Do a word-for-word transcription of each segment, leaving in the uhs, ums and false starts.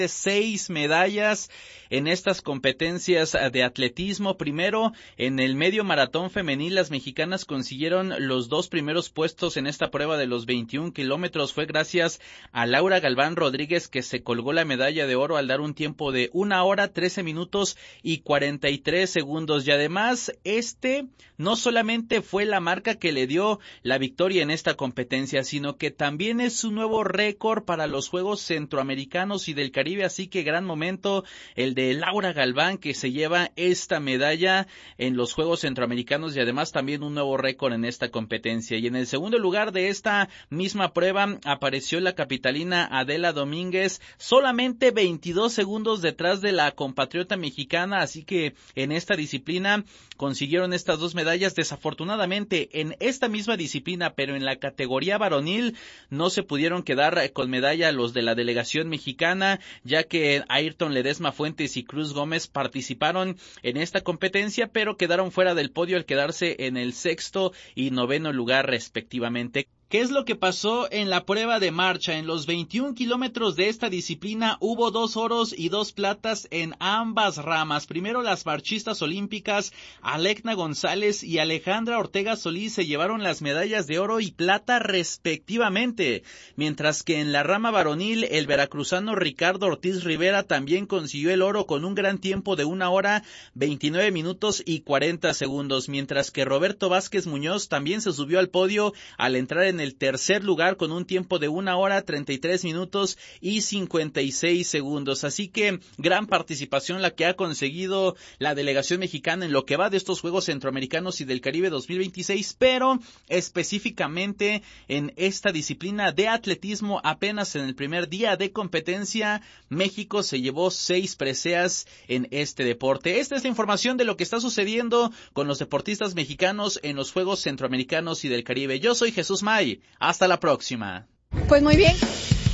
seis medallas en estas competencias de atletismo. Primero, en el medio maratón femenil, las mexicanas consiguieron los dos primeros puestos en esta prueba de los veintiún kilómetros. Fue gracias a Laura Galván Rodríguez, que se colgó la medalla de oro al dar un tiempo de una hora, trece minutos y cuarenta y tres segundos. Y además, este no solamente fue la marca que le dio la victoria en esta competencia, sino que también es un nuevo récord para los Juegos Centroamericanos y del Caribe. Así que gran momento el de Laura Galván, que se lleva esta medalla en los Juegos Centroamericanos y además también un nuevo récord en esta competencia. Y en el segundo lugar de esta misma prueba apareció la capitalina Adela Domínguez, solamente veintidós segundos detrás de la compatriota mexicana. Así que en esta disciplina consiguieron estas dos medallas. Desafortunadamente, en esta misma disciplina, pero en la categoría varonil, no se pudieron quedar con medalla los de la delegación mexicana, ya que Ayrton Ledesma Fuentes y Cruz Gómez participaron en esta competencia, pero quedaron fuera del podio al quedarse en el sexto y noveno lugar respectivamente. ¿Qué es lo que pasó en la prueba de marcha? En los veintiún kilómetros de esta disciplina hubo dos oros y dos platas en ambas ramas. Primero, las marchistas olímpicas Alecna González y Alejandra Ortega Solís se llevaron las medallas de oro y plata respectivamente, mientras que en la rama varonil el veracruzano Ricardo Ortiz Rivera también consiguió el oro con un gran tiempo de una hora, veintinueve minutos y cuarenta segundos, mientras que Roberto Vázquez Muñoz también se subió al podio al entrar en el tercer lugar con un tiempo de una hora, treinta y tres minutos y cincuenta y seis segundos. Así que gran participación la que ha conseguido la delegación mexicana en lo que va de estos Juegos Centroamericanos y del Caribe dos mil veintiséis, pero específicamente en esta disciplina de atletismo, apenas en el primer día de competencia, México se llevó seis preseas en este deporte. Esta es la información de lo que está sucediendo con los deportistas mexicanos en los Juegos Centroamericanos y del Caribe. Yo soy Jesús May. Hasta la próxima. Pues muy bien.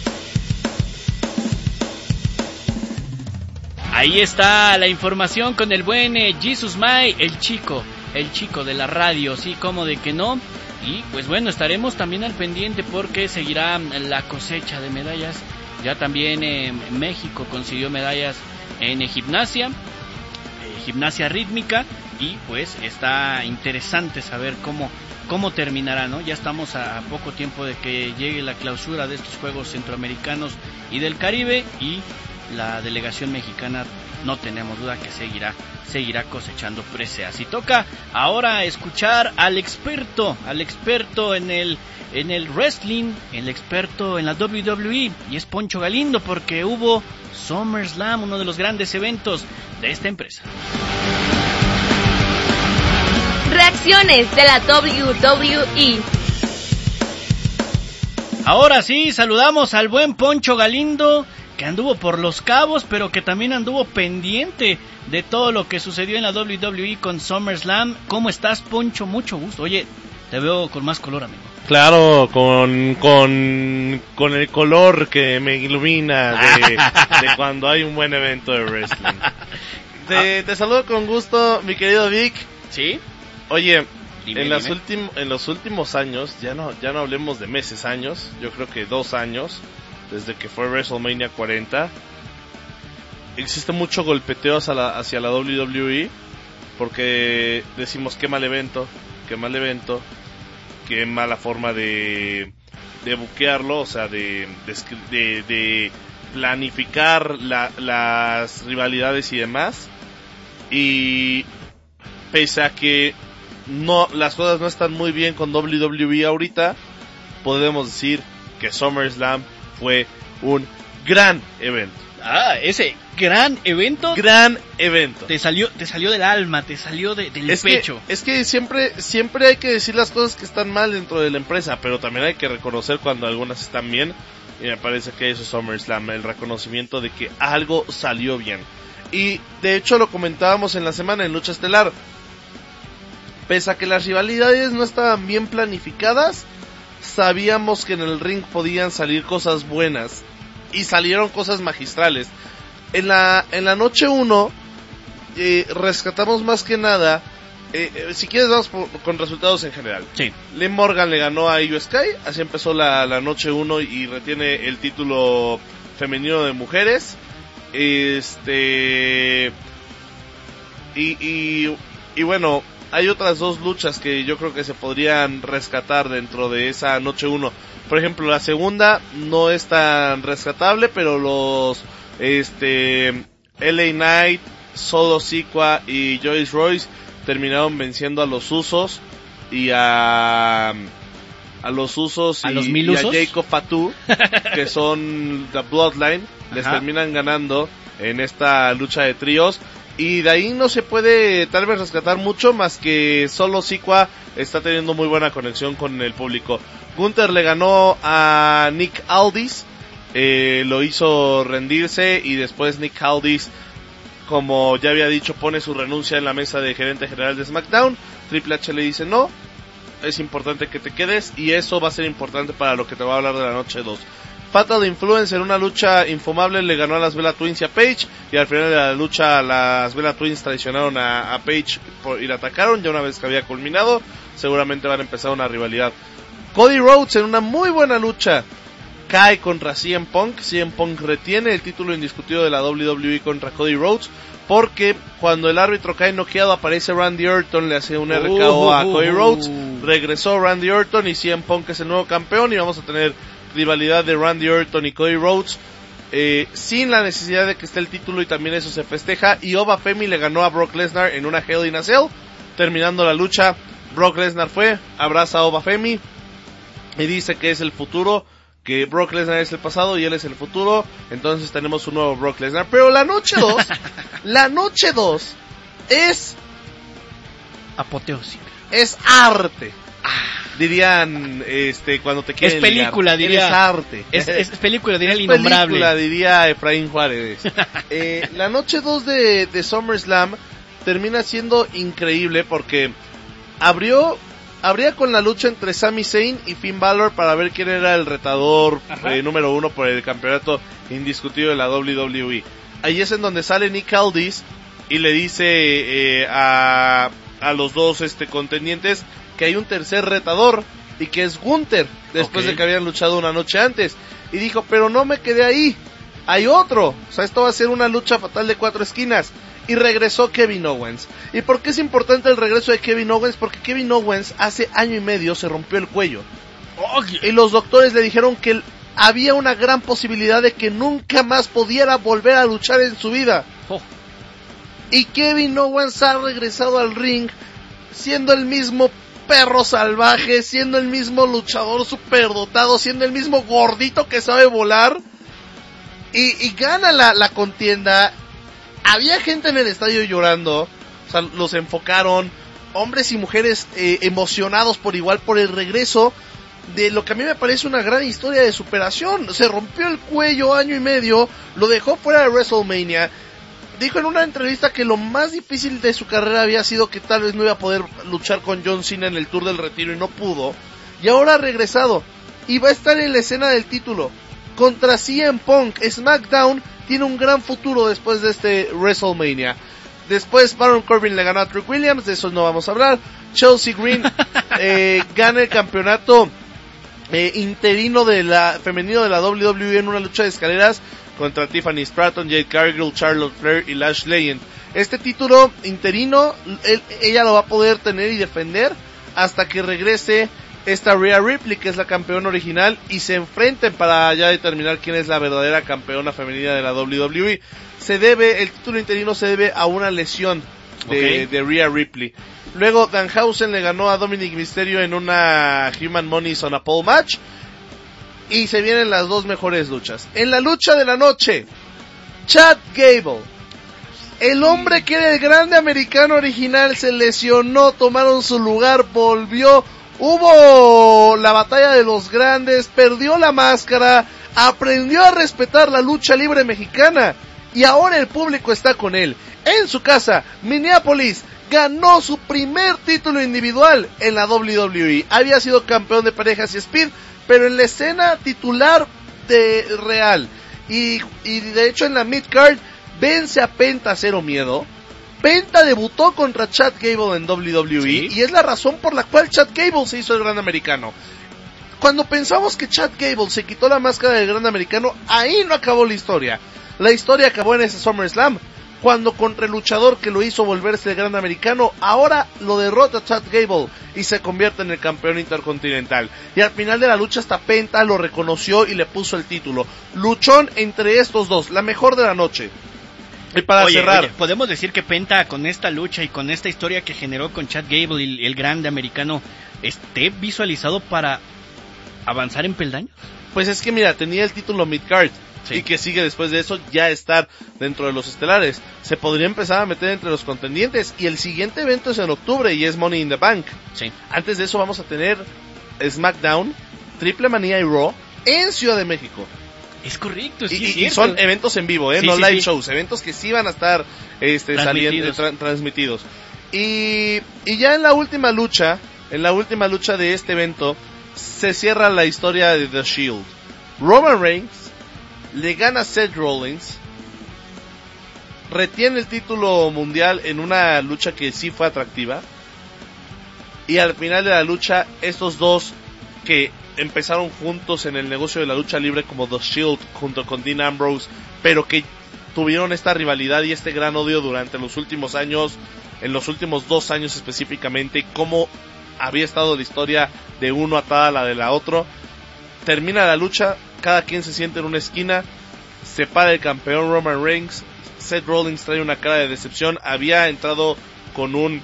Ahí está la información con el buen eh, Jesus May, el chico, el chico de la radio, sí, como de que no. Y pues bueno, estaremos también al pendiente porque seguirá la cosecha de medallas. Ya también eh, México consiguió medallas en eh, gimnasia, eh, gimnasia rítmica, y pues está interesante saber cómo cómo terminará, ¿no? Ya estamos a poco tiempo de que llegue la clausura de estos Juegos Centroamericanos y del Caribe, y la delegación mexicana no tenemos duda que seguirá seguirá cosechando preseas. Y toca ahora escuchar al experto, al experto en el en el wrestling, el experto en la doble u doble u e, y es Poncho Galindo, porque hubo SummerSlam, uno de los grandes eventos de esta empresa. Reacciones de la doble u doble u e. Ahora sí, saludamos al buen Poncho Galindo, que anduvo por Los Cabos, pero que también anduvo pendiente de todo lo que sucedió en la doble u doble u e con SummerSlam. ¿Cómo estás, Poncho? Mucho gusto. Oye, te veo con más color, amigo. Claro, con con con el color que me ilumina de, de cuando hay un buen evento de wrestling. Te, te saludo con gusto, mi querido Vic. ¿Sí? Oye, dime, en, las dime. ultim, en los últimos años, ya no ya no hablemos de meses, años, yo creo que dos años, desde que fue WrestleMania cuarenta, existe mucho golpeteo hacia la, hacia la doble u doble u e, porque decimos qué mal evento, qué mal evento, qué mala forma de, de buquearlo, o sea, de, de, de, de planificar la, las rivalidades y demás. Y pese a que no las cosas no están muy bien con doble u doble u e ahorita, podemos decir que SummerSlam fue un gran evento. Ah, ese gran evento. Gran evento. Te salió, te salió del alma, te salió de, del es pecho. Que, es que siempre, siempre hay que decir las cosas que están mal dentro de la empresa, pero también hay que reconocer cuando algunas están bien. Y me parece que eso es SummerSlam, el reconocimiento de que algo salió bien. Y de hecho lo comentábamos en la semana en Lucha Estelar. Pese a que las rivalidades no estaban bien planificadas, sabíamos que en el ring podían salir cosas buenas. Y salieron cosas magistrales. En la en la noche uno, eh, rescatamos más que nada, eh, eh, si quieres vamos por, con resultados en general. Sí. Liv Morgan le ganó a Io Sky, así empezó la, la noche uno y retiene el título femenino de mujeres. Este... Y, y, y bueno, hay otras dos luchas que yo creo que se podrían rescatar dentro de esa noche uno. Por ejemplo, la segunda no es tan rescatable, pero los este L A Knight, Solo Sikoa y Joyce Royce terminaron venciendo a los Usos y a a los Usos ¿A y, los mil y a Usos? Jacob Fatu, que son The Bloodline. Les Ajá. terminan ganando en esta lucha de tríos. Y de ahí no se puede tal vez rescatar mucho, más que Solo Sikoa está teniendo muy buena conexión con el público. Gunther le ganó a Nick Aldis, eh, lo hizo rendirse, y después Nick Aldis, como ya había dicho, pone su renuncia en la mesa de gerente general de SmackDown. Triple H le dice no, es importante que te quedes, y eso va a ser importante para lo que te va a hablar de la noche dos. Fatal Influence en una lucha infumable le ganó a las Bella Twins y a Paige, y al final de la lucha las Bella Twins traicionaron a, a Paige por, y la atacaron. Ya una vez que había culminado, seguramente van a empezar una rivalidad. Cody Rhodes en una muy buena lucha cae contra C M Punk. C M Punk retiene el título indiscutido de la W W E contra Cody Rhodes, porque cuando el árbitro cae noqueado aparece Randy Orton, le hace un R K O a Cody Rhodes, regresó Randy Orton y C M Punk es el nuevo campeón, y vamos a tener rivalidad de Randy Orton y Cody Rhodes, eh, sin la necesidad de que esté el título, y también eso se festeja. Y Oba Femi le ganó a Brock Lesnar en una Hell in a Cell. Terminando la lucha, Brock Lesnar fue, abraza a Oba Femi y dice que es el futuro, que Brock Lesnar es el pasado y él es el futuro. Entonces tenemos un nuevo Brock Lesnar. Pero la noche dos, la noche dos es apoteósica, es arte. Dirían, este, cuando te quieren es película, ligar. diría. Es arte. Es, es película, diría es el innombrable. película, diría Efraín Juárez. eh, la noche dos de, de SummerSlam termina siendo increíble porque abrió, abría con la lucha entre Sami Zayn y Finn Balor para ver quién era el retador eh, número uno por el campeonato indiscutido de la W W E. Ahí es en donde sale Nick Aldis y le dice eh, a, a los dos este contendientes que hay un tercer retador y que es Gunther, después okay. de que habían luchado una noche antes. Y dijo, pero no me quedé ahí, hay otro, o sea, esto va a ser una lucha fatal de cuatro esquinas. Y regresó Kevin Owens. ¿Y por qué es importante el regreso de Kevin Owens? Porque Kevin Owens hace año y medio se rompió el cuello. Oh, yeah. Y los doctores le dijeron que había una gran posibilidad de que nunca más pudiera volver a luchar en su vida. Oh. Y Kevin Owens ha regresado al ring siendo el mismo perro salvaje, siendo el mismo luchador superdotado, siendo el mismo gordito que sabe volar. Y, y gana la, la contienda. Había gente en el estadio llorando, o sea, los enfocaron, hombres y mujeres eh, emocionados por igual por el regreso de lo que a mí me parece una gran historia de superación. Se rompió el cuello año y medio, lo dejó fuera de WrestleMania. Dijo en una entrevista que lo más difícil de su carrera había sido que tal vez no iba a poder luchar con John Cena en el Tour del Retiro y no pudo. Y ahora ha regresado y va a estar en la escena del título contra C M Punk. SmackDown tiene un gran futuro después de este WrestleMania. Después Baron Corbin le ganó a Trick Williams, de eso no vamos a hablar. Chelsea Green eh, gana el campeonato eh, interino de la femenino de la W W E en una lucha de escaleras contra Tiffany Stratton, Jade Cargill, Charlotte Flair y Lash Legend. Este título interino él, ella lo va a poder tener y defender hasta que regrese esta Rhea Ripley, que es la campeona original, y se enfrenten para ya determinar quién es la verdadera campeona femenina de la W W E. Se debe, el título interino se debe a una lesión de, okay. de Rhea Ripley. Luego Danhausen le ganó a Dominic Mysterio en una Human Money on a Pole match. Y se vienen las dos mejores luchas. En la lucha de la noche, Chad Gable, el hombre que era el grande americano original, se lesionó, tomaron su lugar, volvió. Hubo la batalla de los grandes, perdió la máscara, aprendió a respetar la lucha libre mexicana y ahora el público está con él. En su casa, Minneapolis, ganó su primer título individual en la W W E. Había sido campeón de parejas y Speed, pero en la escena titular de Real. Y, y de hecho en la midcard vence a Penta Cero Miedo. Penta debutó contra Chad Gable en W W E, ¿sí? Y es la razón por la cual Chad Gable se hizo el gran americano. Cuando pensamos que Chad Gable se quitó la máscara del gran americano, ahí no acabó la historia. La historia acabó en ese SummerSlam, cuando contra el luchador que lo hizo volverse el gran americano, ahora lo derrota Chad Gable y se convierte en el campeón intercontinental. Y al final de la lucha hasta Penta lo reconoció y le puso el título. Luchón entre estos dos, la mejor de la noche. Y para oye, cerrar, oye, podemos decir que Penta, con esta lucha y con esta historia que generó con Chad Gable, el, el grande americano, esté visualizado para avanzar en peldaños. Pues es que mira, tenía el título Midcard, sí, y que sigue después de eso ya estar dentro de los estelares. Se podría empezar a meter entre los contendientes, y el siguiente evento es en octubre y es Money in the Bank. Sí. Antes de eso vamos a tener SmackDown, Triple Manía y Raw en Ciudad de México. Es correcto, sí, y, es y son eventos en vivo, ¿eh? Sí, no sí, live sí. shows, eventos que sí van a estar este, transmitidos. saliendo, tra- transmitidos. Y, y ya en la última lucha, en la última lucha de este evento, se cierra la historia de The Shield. Roman Reigns le gana a Seth Rollins, retiene el título mundial en una lucha que sí fue atractiva, y al final de la lucha, estos dos que empezaron juntos en el negocio de la lucha libre como The Shield junto con Dean Ambrose, pero que tuvieron esta rivalidad y este gran odio durante los últimos años, en los últimos dos años específicamente, cómo había estado la historia de uno atada a la de la otra. Termina la lucha, cada quien se siente en una esquina, se para el campeón Roman Reigns, Seth Rollins trae una cara de decepción, había entrado con un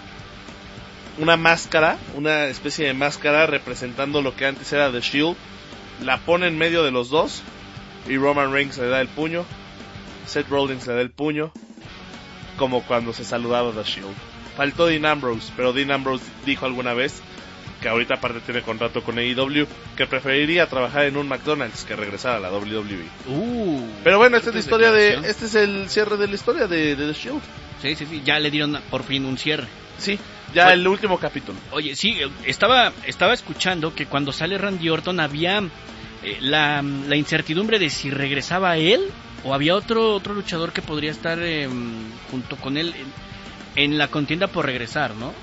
una máscara, una especie de máscara representando lo que antes era The Shield, la pone en medio de los dos y Roman Reigns le da el puño, Seth Rollins le da el puño, como cuando se saludaba The Shield. Faltó Dean Ambrose, pero Dean Ambrose dijo alguna vez, que ahorita aparte tiene contrato con A E W, que preferiría trabajar en un McDonald's que regresar a la W W E. Uh, pero bueno, esta es la historia de, este es el cierre de la historia de, de The Shield. Sí, sí, sí, ya le dieron por fin un cierre. Sí, ya oye, el último capítulo. Oye, sí, estaba estaba escuchando que cuando sale Randy Orton había eh, la, la incertidumbre de si regresaba él o había otro otro luchador que podría estar eh, junto con él en, en la contienda por regresar, ¿no?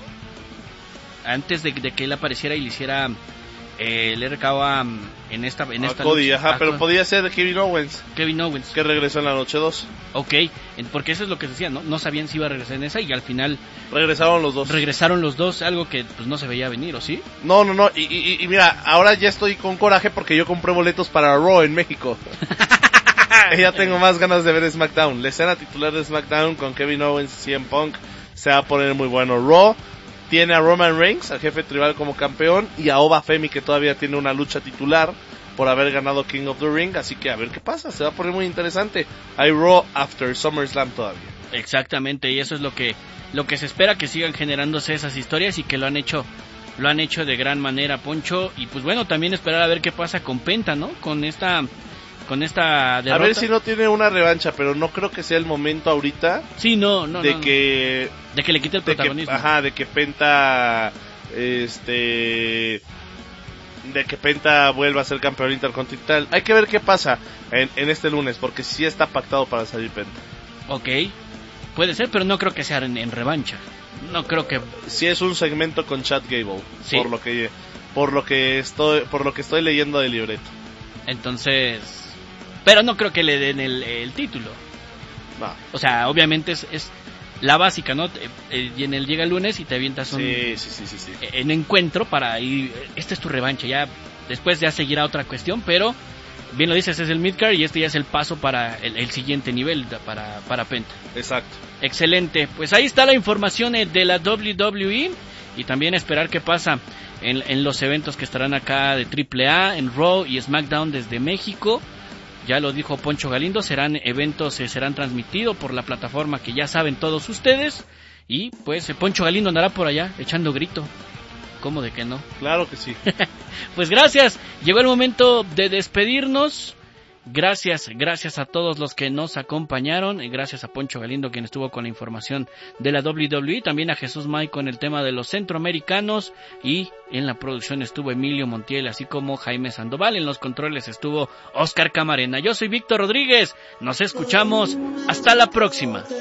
Antes de, de que él apareciera y le hiciera eh, el R K O en esta en esta a Cody, lucha. ajá, Ah, pero podía ser de Kevin Owens. Kevin Owens. Que regresó en la noche dos. Ok, porque eso es lo que se decía, ¿no? No sabían si iba a regresar en esa y al final regresaron los dos. Regresaron los dos, algo que pues no se veía venir, ¿o sí? No, no, no, y, y, y mira, ahora ya estoy con coraje porque yo compré boletos para Raw en México. Ya tengo más ganas de ver SmackDown. La escena titular de SmackDown con Kevin Owens y C M Punk se va a poner muy bueno. Raw tiene a Roman Reigns, al jefe tribal, como campeón, y a Oba Femi, que todavía tiene una lucha titular por haber ganado King of the Ring, así que a ver qué pasa, se va a poner muy interesante. Hay Raw after SummerSlam todavía. Exactamente, y eso es lo que lo que se espera, que sigan generándose esas historias y que lo han hecho lo han hecho de gran manera, Poncho, y pues bueno, también esperar a ver qué pasa con Penta, ¿no? Con esta con esta derrota. A ver si no tiene una revancha, pero no creo que sea el momento ahorita. Sí, no, no, de no, que de que le quite el protagonismo. Que, ajá, de que Penta este de que Penta vuelva a ser campeón intercontinental. Hay que ver qué pasa en, en este lunes, porque sí está pactado para salir Penta. Ok, puede ser, pero no creo que sea en, en revancha. No creo que. Sí es un segmento con Chad Gable, ¿sí? por lo que por lo que estoy por lo que estoy leyendo del libreto. Entonces, pero no creo que le den el, el título. No. O sea, obviamente es, es la básica, ¿no? Y en el llega el lunes y te avientas un sí, sí, sí, sí, sí. en encuentro para ir. Esta es tu revancha, ya después ya seguirá otra cuestión, pero bien lo dices, es el midcard y este ya es el paso para el, el siguiente nivel para, para Penta. Exacto. Excelente, pues ahí está la información de la W W E y también esperar qué pasa en, en los eventos que estarán acá de triple A, en Raw y SmackDown desde México. Ya lo dijo Poncho Galindo, serán eventos, eh, serán transmitidos por la plataforma que ya saben todos ustedes. Y pues eh, Poncho Galindo andará por allá echando grito. ¿Cómo de que no? Claro que sí. Pues gracias, llegó el momento de despedirnos. Gracias, gracias a todos los que nos acompañaron, y gracias a Poncho Galindo quien estuvo con la información de la W W E, también a Jesús May con el tema de los centroamericanos, y en la producción estuvo Emilio Montiel, así como Jaime Sandoval, en los controles estuvo Oscar Camarena. Yo soy Víctor Rodríguez, nos escuchamos, hasta la próxima.